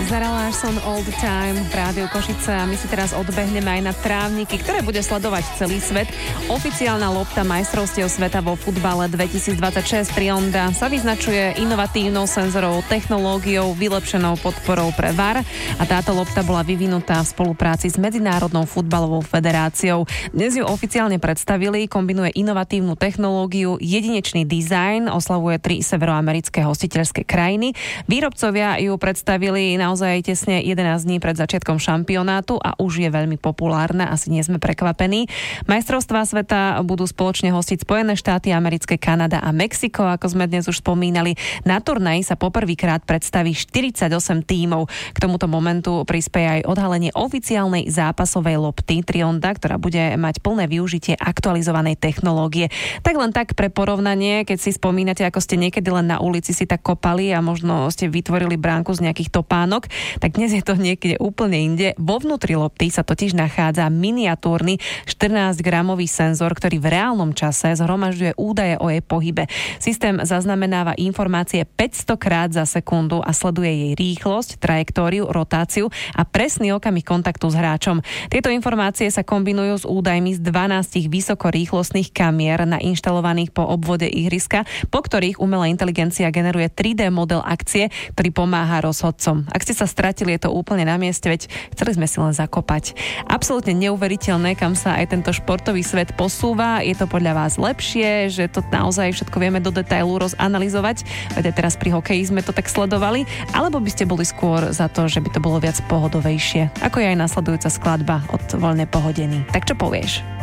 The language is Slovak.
Zara Larsson All the Time v Rádiu Košice a my si teraz odbehneme aj na trávniky, ktoré bude sledovať celý svet. Oficiálna lopta majstrovstiev sveta vo futbale 2026 Trionda sa vyznačuje inovatívnou senzorovou technológiou, vylepšenou podporou pre VAR a táto lopta bola vyvinutá v spolupráci s Medzinárodnou futbalovou federáciou. Dnes ju oficiálne predstavili, kombinuje inovatívnu technológiu, jedinečný dizajn, oslavuje 3 severoamerické hostiteľské krajiny. Výrobcovia ju predstavili naozaj tesne 11 dní pred začiatkom šampionátu a už je veľmi populárna, asi nie sme prekvapení. Majstrovstvá sveta budú spoločne hostiť Spojené štáty americké, Kanada a Mexiko, ako sme dnes už spomínali. Na turnaji sa poprvýkrát predstaví 48 tímov. K tomuto momentu prispieje aj odhalenie oficiálnej zápasovej lopty Trionda, ktorá bude mať plné využitie aktualizovanej technológie. Tak len tak pre porovnanie, keď si spomínate, ako ste niekedy len na ulici si tak kopali a možno ste vytvorili bránku z nejakých topánok, tak dnes je to niekde úplne inde. Vo vnútri lopty sa totiž nachádza miniatúrny 14-gramový senzor, ktorý v reálnom čase zhromažďuje údaje o jej pohybe. Systém zaznamenáva informácie 500 krát za sekundu a sleduje jej rýchlosť, trajektóriu, rotáciu a presný okamih kontaktu s hráčom. Tieto informácie sa kombinujú s údajmi z 12 vysokorýchlostných kamier nainštalovaných po obvode ihriska, po ktorých umelá inteligencia generuje 3D model akcie, ktorý pomáha rozhodcom. Ak ste sa stratili, je to úplne na mieste, veď chceli sme si len zakopať. Absolútne neuveriteľné, kam sa aj tento športový svet posúva. Je to podľa vás lepšie, že to naozaj všetko vieme do detailu rozanalyzovať? Veď teraz pri hokeji sme to tak sledovali, alebo by ste boli skôr za to, že by to bolo viac pohodovejšie? Ako je aj nasledujúca skladba od Voľne pohodený. Tak čo povieš?